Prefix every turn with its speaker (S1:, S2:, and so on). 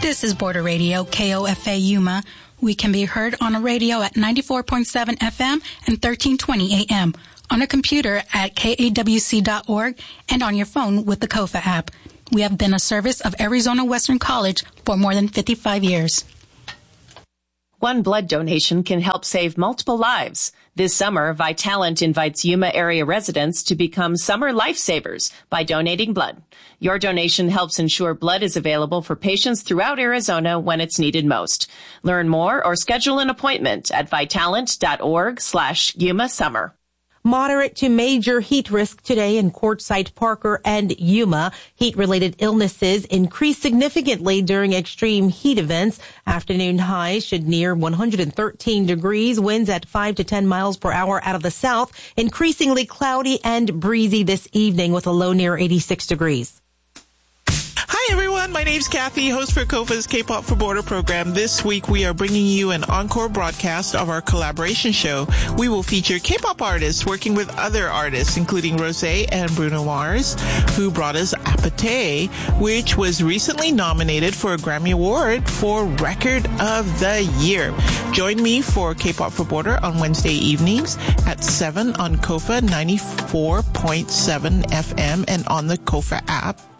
S1: This is Border Radio, KOFA Yuma. We can be heard on a radio at 94.7 FM and 1320 AM, on a computer at kawc.org, and on your phone with the KOFA app. We have been a service of Arizona Western College for more than 55 years.
S2: One blood donation can help save multiple lives. This summer, Vitalant invites Yuma area residents to become summer lifesavers by donating blood. Your donation helps ensure blood is available for patients throughout Arizona when it's needed most. Learn more or schedule an appointment at vitalant.org/Yuma Summer.
S3: Moderate to major heat risk today in Quartzsite, Parker, and Yuma. Heat-related illnesses increase significantly during extreme heat events. Afternoon highs should near 113 degrees. Winds at 5 to 10 miles per hour out of the south. Increasingly cloudy and breezy this evening with a low near 86 degrees.
S4: Hi everyone, my name's Kathy, host for KOFA's K-Pop for Border program. This week we are bringing you an encore broadcast of our collaboration show. We will feature K-Pop artists working with other artists, including Rosé and Bruno Mars, who brought us Apathy, which was recently nominated for a Grammy Award for Record of the Year. Join me for K-Pop for Border on Wednesday evenings at 7 on KOFA 94.7 FM and on the KOFA app.